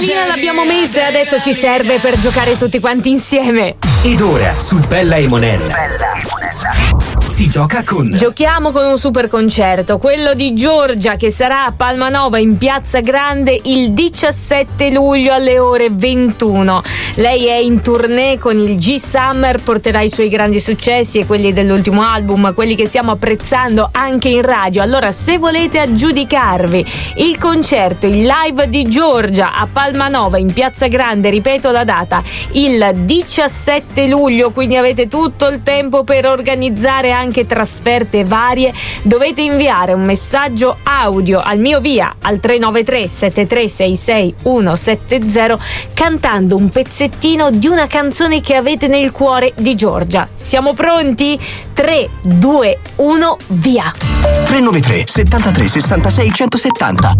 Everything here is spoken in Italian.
pallina l'abbiamo messa e adesso ci serve per giocare tutti quanti insieme. Ed ora su Bella e Monella si gioca con... Giochiamo con un super concerto, quello di Giorgia, che sarà a Palmanova in Piazza Grande il 17 luglio alle ore 21. Lei è in tournée con il G-Summer, porterà i suoi grandi successi e quelli dell'ultimo album, quelli che stiamo apprezzando anche in radio. Allora, se volete aggiudicarvi il concerto, il live di Giorgia a Palmanova in Piazza Grande, ripeto la data, il 17 luglio, quindi avete tutto il tempo per organizzare anche trasferte varie, dovete inviare un messaggio audio al mio via al 393 7366 170 cantando un pezzettino di una canzone che avete nel cuore di Giorgia. Siamo pronti? 3, 2, 1, via! 393 73 66 170